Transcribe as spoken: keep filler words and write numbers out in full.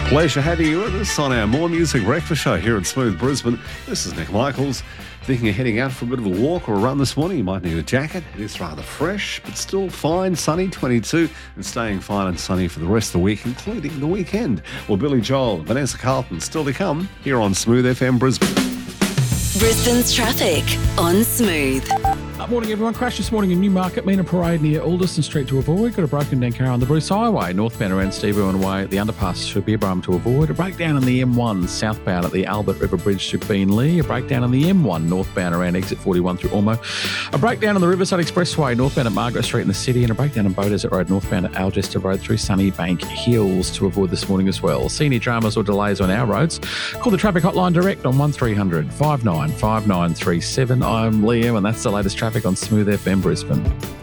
Pleasure having you with us on our More Music Breakfast Show here at Smooth Brisbane. This is Nick Michaels. Thinking of heading out for a bit of a walk or a run this morning, you might need a jacket. It is rather fresh, but still fine, sunny, twenty-two, and staying fine and sunny for the rest of the week, including the weekend. Well, Billy Joel, Vanessa Carlton, still to come here on Smooth F M Brisbane. Brisbane's traffic on Smooth. Uh, morning, everyone. Crash this morning in Newmarket, Mina Parade near Alderson Street to avoid. Got a broken down car on the Bruce Highway, northbound around Steve Irwin Way. The underpass should be a berm to avoid. A breakdown on the M one, southbound at the Albert River Bridge to Beenleigh. A breakdown on the M one, northbound around exit forty-one through Ormo. A breakdown on the Riverside Expressway, northbound at Margaret Street in the city. And a breakdown on Bow Desert Road, northbound at Algester Road through Sunnybank Hills to avoid this morning as well. See any dramas or delays on our roads? Call the traffic hotline direct on one three hundred five nine five nine three seven. I'm Liam, and that's the latest traffic on Smooth F M Brisbane.